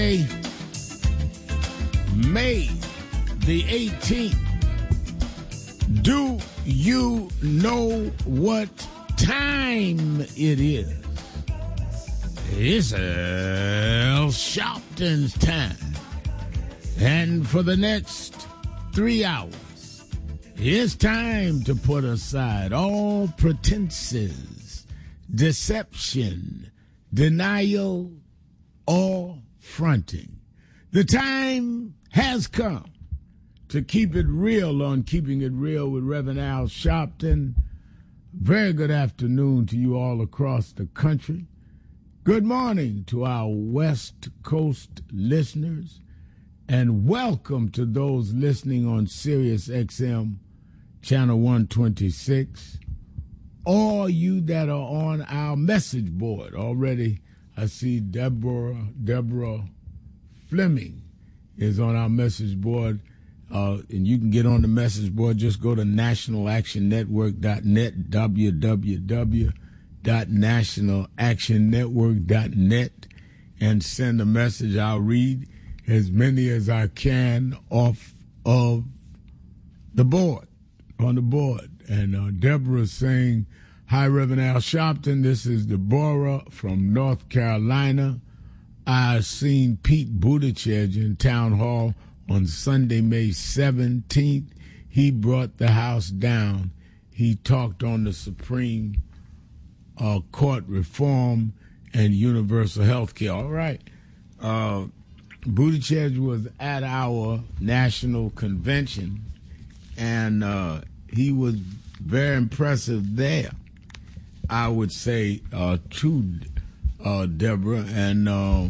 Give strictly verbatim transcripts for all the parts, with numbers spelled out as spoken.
May the eighteenth. Do you know what time it is? It's Al Sharpton's time. And for the next three hours, it's time to put aside all pretenses, deception, denial, or fronting. The time has come to keep it real on Keeping It Real with Reverend Al Sharpton. Very good afternoon to you all across the country. Good morning to our West Coast listeners, and welcome to those listening on Sirius X M Channel one twenty-six, or you that are on our message board. Already I see Deborah, Deborah Fleming is on our message board. Uh, and you can get on the message board. Just go to national action network dot net, w w w dot national action network dot net, and send a message. I'll read as many as I can off of the board, on the board. And uh, Deborah's saying, hi, Reverend Al Sharpton. This is Deborah from North Carolina. I've seen Pete Buttigieg in Town Hall on Sunday, May seventeenth. He brought the House down. He talked on the Supreme uh, Court reform and universal health care. All right. Uh, Buttigieg was at our national convention, and uh, he was very impressive there, I would say, uh, to uh, Deborah. And, uh,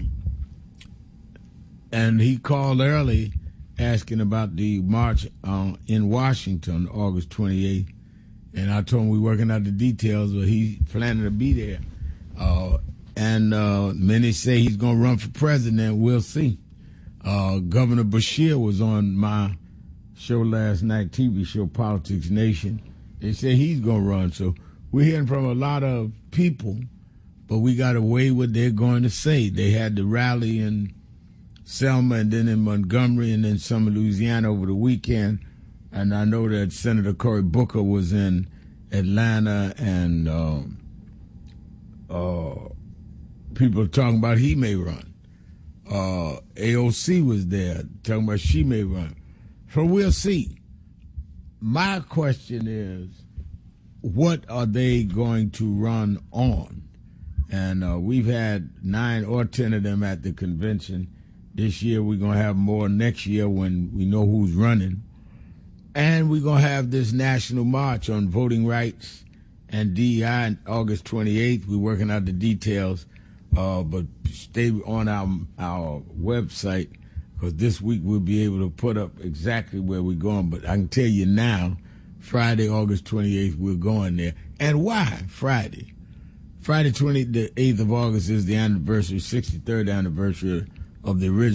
and he called early asking about the march uh, in Washington, August twenty-eighth. And I told him we were working out the details, but he's planning to be there. Uh, and uh, many say he's going to run for president. We'll see. Uh, Governor Beshear was on my show last night, T V show, Politics Nation. They say he's going to run. So we're hearing from a lot of people, but we got to weigh what they're going to say. They had the rally in Selma and then in Montgomery and then some in Louisiana over the weekend. And I know that Senator Cory Booker was in Atlanta, and um, uh, people are talking about he may run. Uh, A O C was there talking about she may run. So we'll see. My question is, what are they going to run on? And uh, we've had nine or ten of them at the convention. This year we're going to have more next year when we know who's running. And we're going to have this national march on voting rights and D E I on August twenty-eighth. We're working out the details, uh, but stay on our, our website, because this week we'll be able to put up exactly where we're going. But I can tell you now, Friday, August twenty-eighth, we're going there. And why Friday? Friday, twenty-eighth of August is the anniversary, sixty-third anniversary of the original